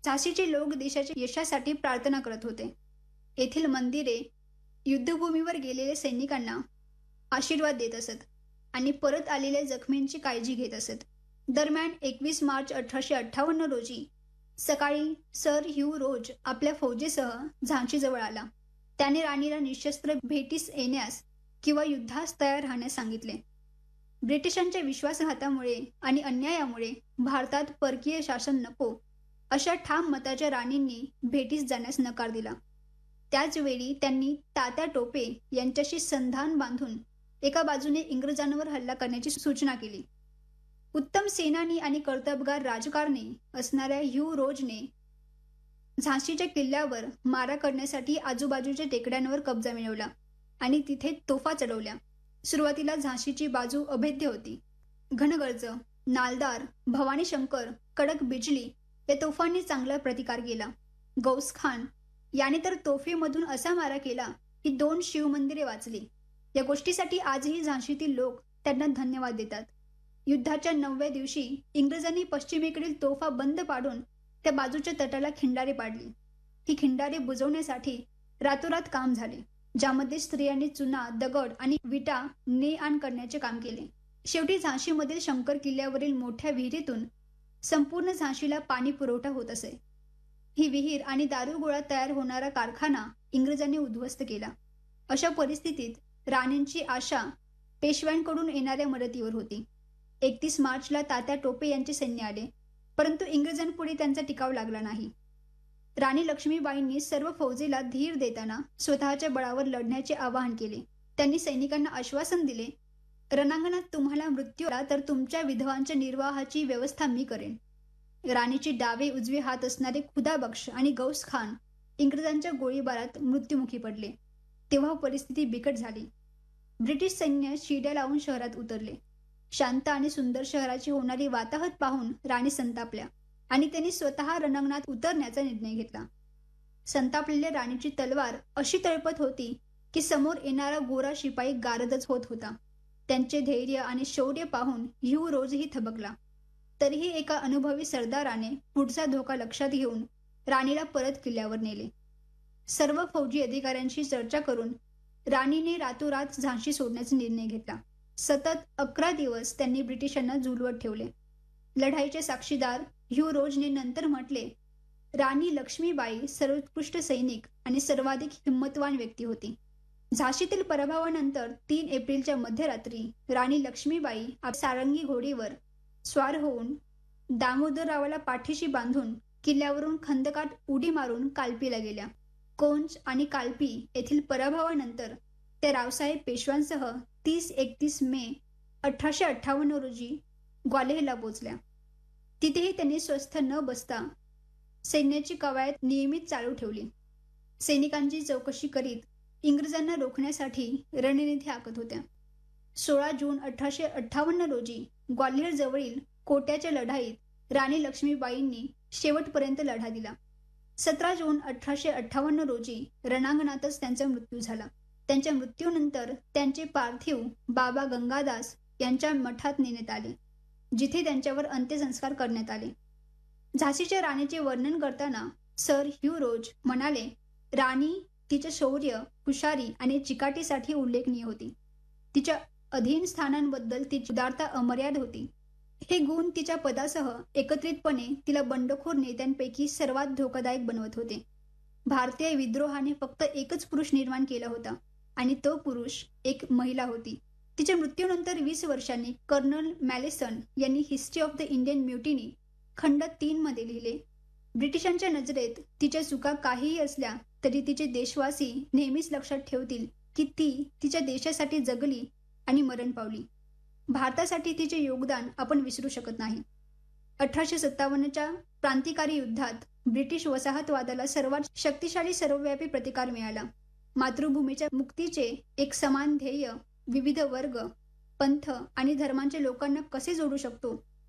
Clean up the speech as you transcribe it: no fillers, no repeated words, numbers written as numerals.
झाशीचे लोक देशाच्या यशासाठी प्रार्थना करत होते. येथील मंदिरे युद्धभूमीवर गेलेल्या सैनिकांना आशीर्वाद देत असत आणि परत आलेल्या जखमींची काळजी घेत असत. दरम्यान 21 मार्च 1858 रोजी सकाळी सर ह्यू रोज आपल्या फौजेसह झाशीजवळ आला. त्याने राणीला निशस्त्र भेटीस येण्यास किंवा युद्धास तयार राहण्यास सांगितले. ब्रिटिशांच्या विश्वासघातामुळे आणि अन्यायामुळे भारतात परकीय शासन नको अशा ठाम मताच्या राणींनी भेटीस जाण्यास नकार दिला. त्याच वेळी त्यांनी तात्या टोपे यांच्याशी संधान बांधून एका बाजूने इंग्रजांवर हल्ला करण्याची सूचना केली. उत्तम सेनानी आणि कर्तबगार राजकारणी असणाऱ्या ह्यू रोजने झाशीच्या किल्ल्यावर मारा करण्यासाठी आजूबाजूच्या टेकड्यांवर कब्जा मिळवला आणि तिथे तोफा चढवल्या. सुरुवातीला झाशीची बाजू अभेद्य होती. घनगर्ज, नालदार, भवानी शंकर, कडक बिजली या तोफांनी चांगला प्रतिकार केला. गौस खान याने तर तोफेमधून असा मारा केला की 2 शिवमंदिरे वाचली. या गोष्टीसाठी आजही झाशीतील लोक त्यांना धन्यवाद देतात. युद्धाच्या 9व्या दिवशी इंग्रजांनी पश्चिमेकडील तोफा बंद पाडून त्या बाजूच्या तटाला खिंडारे पाडली. ही खिंडारे बुजवण्यासाठी रातोरात काम झाले, ज्यामध्ये स्त्रियांनी चुना, दगड आणि विटा ने आण करण्याचे काम केले. शेवटी झाशीमधील शंकर किल्ल्यावरील मोठ्या विहिरीतून संपूर्ण झाशीला पाणी पुरवठा होत असे. ही विहीर आणि दारुगोळा तयार होणारा कारखाना इंग्रजांनी उद्ध्वस्त केला. अशा परिस्थितीत राणींची आशा पेशव्यांकडून येणाऱ्या मदतीवर होती. 31 मार्चला तात्या टोपे यांचे सैन्य आले, परंतु इंग्रजांपुढे त्यांचा टिकाव लागला नाही. राणी लक्ष्मीबाईंनी सर्व फौजेला धीर देताना स्वतःच्या बळावर लढण्याचे आवाहन केले. त्यांनी सैनिकांना आश्वासन दिले, रणांगणात तुम्हाला मृत्यू आला तर तुमच्या विधवांच्या निर्वाहाची व्यवस्था मी करेन. राणीचे डावे उजवे हात असणारे खुदाबक्ष आणि गौस खान इंग्रजांच्या गोळीबारात मृत्युमुखी पडले. तेव्हा परिस्थिती बिकट झाली. ब्रिटिश सैन्य शिड्या लावून शहरात उतरले. शांत आणि सुंदर शहराची होणारी वाताहत पाहून राणी संतापल्या आणि त्यांनी स्वतः रणांगणात उतरण्याचा निर्णय घेतला. संतापलेल्या राणीची तलवार अशी तळपत होती की समोर येणारा गोरा शिपाई गारदच होत होता. त्यांचे धैर्य आणि शौर्य पाहून ह्यू रोजही थबकला. तरीही एका अनुभवी सरदाराने पुढचा धोका लक्षात घेऊन राणीला परत किल्ल्यावर नेले. सर्व फौजी अधिकाऱ्यांशी चर्चा करून राणीने रातोरात झाशी सोडण्याचा निर्णय घेतला. सतत 11 दिवस त्यांनी ब्रिटिशांना झुलवत ठेवले. लढाईचे साक्षीदार ह्यू रोजने नंतर म्हटले, राणी लक्ष्मीबाई सर्वोत्कृष्ट सैनिक आणि सर्वाधिक हिंमतवान व्यक्ती होती. झाशीतील पराभवानंतर 3 एप्रिलच्या मध्यरात्री राणी लक्ष्मीबाई सारंगी घोडीवर स्वार होऊन दामोदररावाला पाठीशी बांधून किल्ल्यावरून खंदकात उडी मारून कालपीला गेल्या. कोंच आणि कालपी येथील पराभवानंतर त्या रावसाहेब पेशव्यांसह 30-31 मे 1858 रोजी ग्वाल्हेरला पोहोचल्या. तिथेही त्यांनी स्वस्थ न बसता सैन्याची कवायत नियमित चालू ठेवली. सैनिकांची चौकशी करीत इंग्रजांना रोखण्यासाठी रणनीती आखत होत्या. 16 जून 1858 रोजी ग्वाल्हेर जवळील कोट्याच्या लढाईत राणी लक्ष्मीबाईंनी शेवटपर्यंत लढा दिला. 17 जून 1858 रोजी रणांगणातच त्यांचा मृत्यू झाला. त्यांच्या मृत्यूनंतर त्यांचे पार्थिव बाबा गंगादास यांच्या मठात नेण्यात आले, जिथे त्यांच्यावर अंत्यसंस्कार करण्यात आले. झाशीच्या राणीचे वर्णन करताना सर ह्यू रोज म्हणाले, राणी तिच्या शौर्य, हुशारी आणि चिकाटीसाठी उल्लेखनीय होती. तिच्या अधीन स्थानांबद्दल तिची उदारता अमर्याद होती. हे गुण तिच्या पदासह एकत्रितपणे तिला बंडखोर नेत्यांपैकी सर्वात धोकादायक बनवत होते. भारतीय विद्रोहाने फक्त एकच पुरुष निर्माण केला होता आणि तो पुरुष एक महिला होती. तिच्या मृत्यूनंतर 20 वर्षांनी कर्नल मॅलेसन यांनी history of the Indian mutiny खंड 3 मध्ये लिहिले, ब्रिटिशांच्या नजरेत तिच्या चुका काहीही असल्या तरी तिचे देशवासी नेहमीच लक्षात ठेवतील की ती तिच्या देशासाठी जगली आणि मरण पावली. भारतासाठी तिचे योगदान आपण विसरू शकत नाही. 1857च्या क्रांतिकारी युद्धात ब्रिटिश वसाहतवादाला सर्वात शक्तिशाली सर्वव्यापी प्रतिकार मिळाला. मातृभूमीच्या मुक्तीचे एक समान ध्येय विविध वर्ग, पंथ आणि धर्मांच्या लोकांना कसे जोडू शकतो